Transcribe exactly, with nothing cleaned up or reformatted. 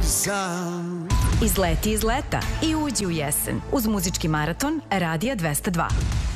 sam. Izleti iz leta i uđi u jesen uz muzički maraton Radija dvesta dva.